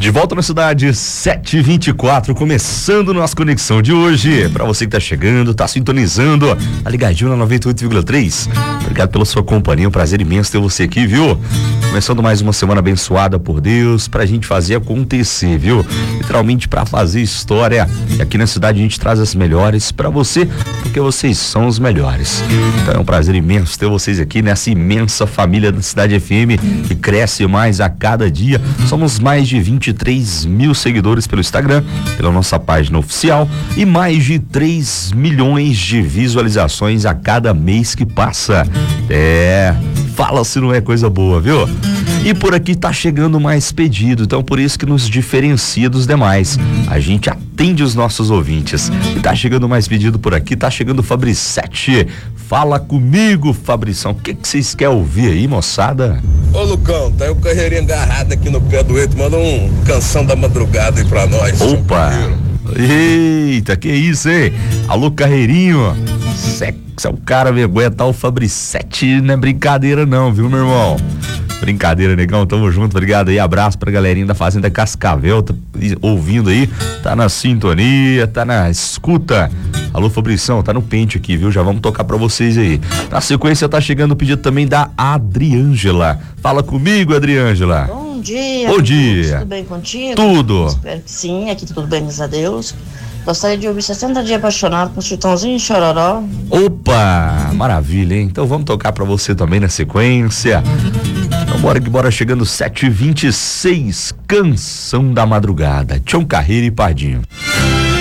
De volta na cidade, 7h24, começando nossa conexão de hoje. Pra você que tá chegando, tá sintonizando, tá ligadinho na 98,3. Obrigado pela sua companhia, um prazer imenso ter você aqui, viu? Começando mais uma semana abençoada por Deus, pra gente fazer acontecer, viu? Literalmente pra fazer história. E aqui na cidade a gente traz as melhores pra você, porque vocês são os melhores. Então é um prazer imenso ter vocês aqui nessa imensa família da Cidade FM, que cresce mais a cada dia. Somos mais de 23 mil seguidores pelo Instagram, pela nossa página oficial, e mais de 3 milhões de visualizações a cada mês que passa. Fala se não é coisa boa, viu? E por aqui tá chegando mais pedido, então por isso que nos diferencia dos demais. A gente atende os nossos ouvintes. E tá chegando mais pedido por aqui, tá chegando o Fabricete. Fala comigo, Fabrição. O que vocês querem ouvir aí, moçada? Ô, Lucão, tá aí o Carreirinho agarrado aqui no pé do Eito. Manda Canção da Madrugada aí pra nós. Opa! Eita, que isso, hein? Alô, Carreirinho. Sexo é o cara, meu, aguentar o Fabricete não é brincadeira não, viu, meu irmão? Brincadeira, negão, tamo junto, obrigado aí, abraço pra galerinha da Fazenda Cascavel, tá ouvindo aí, tá na sintonia, tá na escuta. Alô, Fabrição, tá no pente aqui, viu? Já vamos tocar pra vocês aí. Na sequência tá chegando o pedido também da Adriângela. Fala comigo, Adriângela. Bom dia. Bom dia. Tudo bem contigo? Tudo. Espero que sim, aqui tudo bem, graças a Deus. Gostaria de ouvir 60 Dias Apaixonado com Chitãozinho e Chororó. Opa, maravilha, hein? Então vamos tocar pra você também na sequência. Então bora que bora, chegando 7h26, Canção da Madrugada, Tião Carreiro e Pardinho.